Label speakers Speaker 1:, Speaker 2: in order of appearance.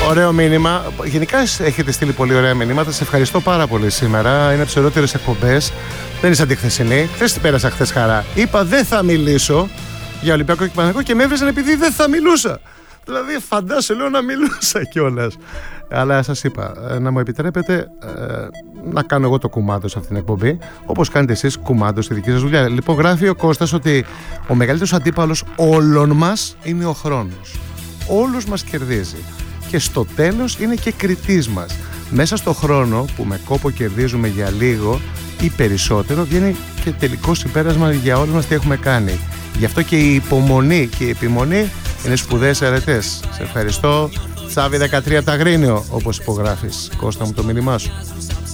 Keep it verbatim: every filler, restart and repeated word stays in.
Speaker 1: Ωραίο μήνυμα. Γενικά έχετε στείλει πολύ ωραία μηνύματα. Σε ευχαριστώ πάρα πολύ σήμερα. Είναι από τις ωραιότερες εκπομπές. Δεν είναι σαν τη χθεσινή. Χθες τι πέρασα χθες χαρά. Είπα δεν θα μιλήσω για Ολυμπιακό και Παναθηναϊκό και με έβριζαν επειδή δεν θα μιλούσα. Δηλαδή φαντάσου λέω να μιλούσα κιόλας. Αλλά σας είπα, να μου επιτρέπετε ε, να κάνω εγώ το κουμάντο σε αυτήν την εκπομπή, όπως κάνετε εσείς κουμάντο στη δική σας δουλειά. Λοιπόν, γράφει ο Κώστας ότι ο μεγαλύτερος αντίπαλος όλων μας είναι ο χρόνος. Όλους μας κερδίζει. Και στο τέλος είναι και κριτής μας. Μέσα στο χρόνο που με κόπο κερδίζουμε για λίγο ή περισσότερο, βγαίνει και τελικό συμπέρασμα για όλους μας τι έχουμε κάνει. Γι' αυτό και η υπομονή και η επιμονή είναι σπουδαίες αρετές. Σε ευχαριστώ. Τσάβη δεκατρία από τα Αγρίνιο, όπως υπογράφεις. Κώστα μου το μήνυμά σου.